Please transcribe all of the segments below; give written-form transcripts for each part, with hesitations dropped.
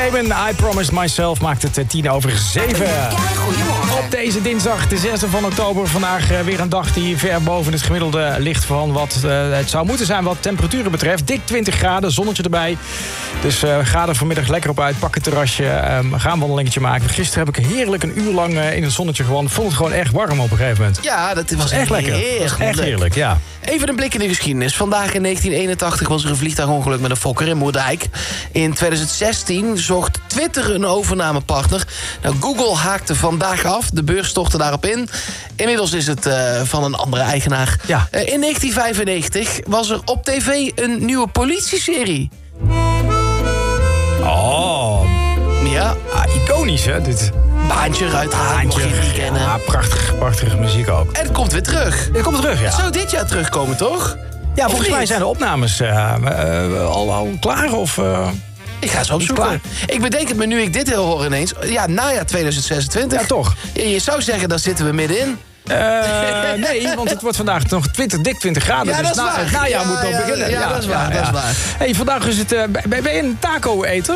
I Promised Myself maakt het 7:10. Goedemorgen. Op deze dinsdag, de 6e van oktober. Vandaag weer een dag die ver boven het gemiddelde ligt van wat het zou moeten zijn wat temperaturen betreft. Dik 20 graden, zonnetje erbij. Dus ga er vanmiddag lekker op uit. Pak het terrasje, ga een wandelingetje maken. Gisteren heb ik heerlijk een uur lang in het zonnetje gewandeld. Vond het gewoon echt warm op een gegeven moment. Ja, dat was Echt lekker. Echt heerlijk, ja. Even een blik in de geschiedenis. Vandaag in 1981 was er een vliegtuigongeluk met een Fokker in Moerdijk. In 2016 zocht Twitter een overnamepartner. Nou, Google haakte vandaag af. De beurs stortte daarop in. Inmiddels is het van een andere eigenaar. Ja. In 1995 was er op tv een nieuwe politieserie. Oh, Ja, iconisch hè, dit. Baantje, Ruiter, mocht je het niet kennen. Ja, prachtige muziek ook. En het komt weer terug. Het komt terug, ja. Het zou dit jaar terugkomen, toch? Ja, volgens mij niet? zijn de opnames al klaar of... Ik ga ze opzoeken. klaar. Ik bedenk het me nu ik dit heel hoor ineens. Ja, najaar 2026. Ja, toch? Je zou zeggen, daar zitten we middenin. Nee, want het wordt vandaag nog dik 20 graden. Ja, dus dat is waar. het najaar moet nog beginnen. Ja, dat is waar, dat is waar. Hey, vandaag is het... ben je een taco eten?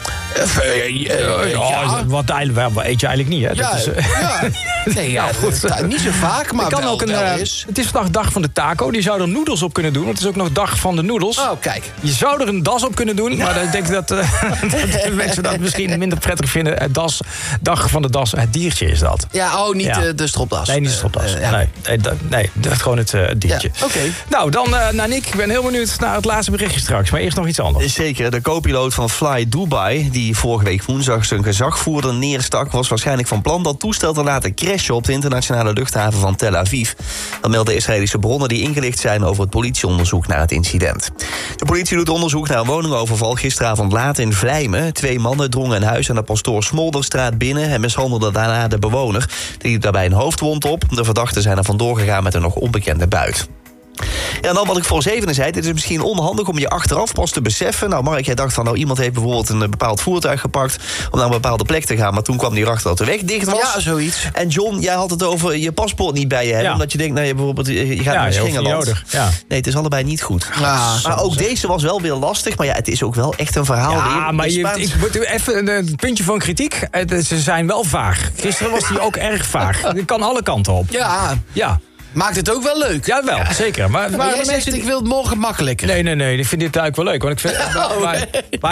Wat eet je eigenlijk niet, hè? Ja, Dat is, ja. Nee, ja, goed. Niet zo vaak, maar kan wel, ook wel eens. het is vandaag dag van de taco. Die zou er noedels op kunnen doen. Want het is ook nog dag van de noedels. Oh, kijk. Je zou er een das op kunnen doen. Maar ik denk dat de mensen dat misschien minder prettig vinden. Dag van de das. Het diertje is dat. Ja, niet Ja. de stropdas. Nee, niet de stropdas. Nee, gewoon het diertje. Ja, oké. Nou, dan naar Nick. Ik ben heel benieuwd naar het laatste berichtje straks. Maar eerst nog iets anders. Zeker, de co-piloot van Fly Dubai, die vorige week woensdag zijn gezagvoerder neerstak, was waarschijnlijk van plan dat toestel te laten crashen op de internationale luchthaven van Tel Aviv. Dat melden Israëlische bronnen die ingelicht zijn over het politieonderzoek naar het incident. De politie doet onderzoek naar een woningoverval gisteravond laat in Vlijmen. 2 mannen drongen een huis aan de Pastoor Smolderstraat binnen en mishandelden daarna de bewoner. Die liep daarbij een hoofdwond op. De verdachten zijn er vandoor gegaan met een nog onbekende buit. Ja, en dan wat ik voor zevenen zei, het is misschien onhandig om je achteraf pas te beseffen. Nou, Mark, jij dacht van, iemand heeft bijvoorbeeld een bepaald voertuig gepakt om naar een bepaalde plek te gaan, maar toen kwam hij erachter dat de weg dicht was. Ja, zoiets. En John, jij had het over je paspoort niet bij je hebben, Ja. omdat je denkt, nou, je bijvoorbeeld, je gaat naar Schengenland. nodig. Ja. Nee, het is allebei niet goed. Maar ook deze was wel weer lastig, maar ja, het is ook wel echt een verhaal. Ja, maar Spaans- ik moet even een puntje van kritiek. Ze zijn wel vaag. Gisteren was die ook erg vaag. Het kan alle kanten op. Ja. Maakt het ook wel leuk. Ja, wel, zeker. Maar Maar jij de zegt, ik wil het morgen makkelijker. Nee, ik vind dit eigenlijk wel leuk. Want ik vind, maar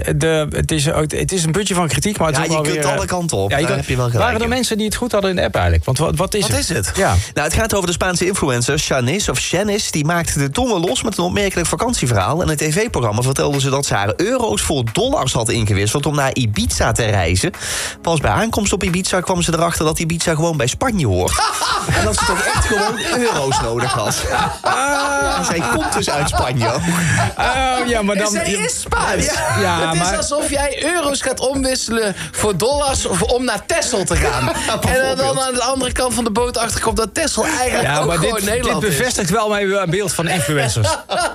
het is een puntje van kritiek, maar het Ja, is je ook wel kunt weer... alle kanten op. Daar heb je wel gelijk Waren er in. mensen die het goed hadden in de app eigenlijk? Want wat is het? Ja. Nou, het gaat over de Spaanse influencer Shanice. Die maakte de tongen los met een opmerkelijk vakantieverhaal. En in het tv-programma vertelde ze dat ze haar euro's voor dollars had ingewisseld om naar Ibiza te reizen. Pas bij aankomst op Ibiza kwam ze erachter dat Ibiza gewoon bij Spanje hoort. En dat ze toch echt gewoon euro's nodig had. En zij komt dus uit Spanje. Ja, maar dan... Zij is Spaans. Ja, het is maar- alsof jij euro's gaat omwisselen voor dollars of om naar Texel te gaan. En dan aan de andere kant van de boot achterkomt dat Texel eigenlijk ook maar gewoon dit Nederland bevestigt wel mijn beeld van influencers.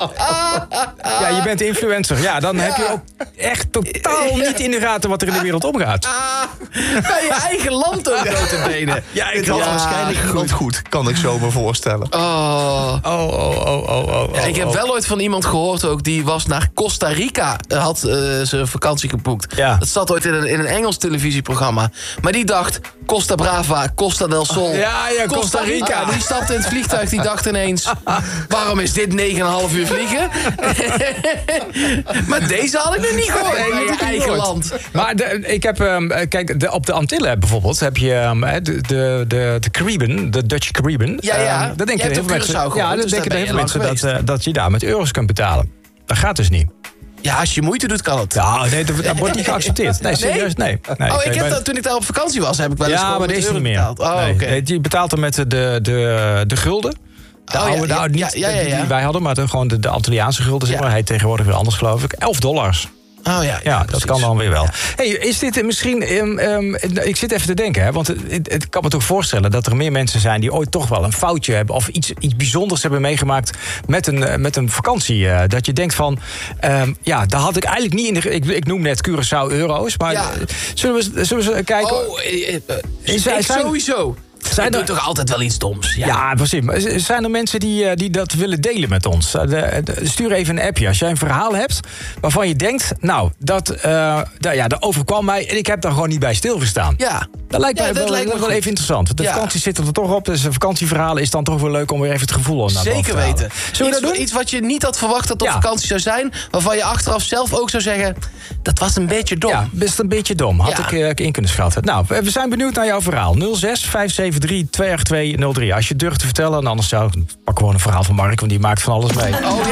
Ja, je bent influencer. Ja, dan heb je ook echt totaal niet in de gaten wat er in de wereld omgaat. Bij je eigen land ook notabene. Ja, Het had waarschijnlijk niemand goed, kan ik zo me voorstellen. Ja, ik heb wel ooit van iemand gehoord ook, die was naar Costa Rica, had zijn vakantie geboekt. Ja. Dat zat ooit in een Engels televisieprogramma. Maar die dacht, Costa Brava, Costa del Sol. Ja, Costa Rica. Die stapte in het vliegtuig, die dacht ineens, waarom is dit 9,5 uur vliegen? Maar deze had ik nog niet gehoord. Nee, Bij je heb ik niet eigen gehoord. land. Maar ik heb, op de Antillen bijvoorbeeld heb je de Caribbean, de Dutch Caribbean. Ja. Dan denken Je hebt heel op veel mensen, Curaçao gewoond, dan dus denken daar heel ben veel je mensen lang dat je daar met euro's kunt betalen. Dat gaat dus niet. Ja, als je moeite doet, kan het. Ja, nee, dat wordt niet geaccepteerd. Nee, serieus, nee. Toen ik daar op vakantie was, heb ik wel eens Ja, gewoon maar met deze niet euro meer. betaald. Oh, Nee. oké. Nee, je betaalt er met de gulden. De Oh, oude, ja, niet ja. die wij hadden, maar gewoon de Antilliaanse gulden. Zeg Ja. maar. Hij tegenwoordig weer anders, geloof ik. $11. Oh ja, Ja, dat precies. kan dan weer wel. Hey, is dit misschien... ik zit even te denken, hè, want het kan me toch voorstellen dat er meer mensen zijn die ooit toch wel een foutje hebben of iets bijzonders hebben meegemaakt met een vakantie. Dat je denkt van, daar had ik eigenlijk niet in de... Ik noem net Curaçao euro's, maar Ja. zullen we eens kijken? Sowieso. Je doet toch altijd wel iets doms? Ja, precies. Maar zijn er mensen die dat willen delen met ons? Stuur even een appje. Als jij een verhaal hebt waarvan je denkt... nou, dat overkwam mij en ik heb daar gewoon niet bij stilgestaan. Ja. Dat lijkt me wel even interessant. De vakanties zitten er toch op, dus een vakantieverhaal is dan toch wel leuk om weer even het gevoel aan Zeker weten. Zullen we dat doen? Iets wat je niet had verwacht dat op vakantie zou zijn, waarvan je achteraf zelf ook zou zeggen, dat was een beetje dom. Ja, best een beetje dom. Had ik in kunnen schatten. Nou, we zijn benieuwd naar jouw verhaal. 06 573 28203. Als je durft te vertellen, en anders pak gewoon een verhaal van Mark, want die maakt van alles mee.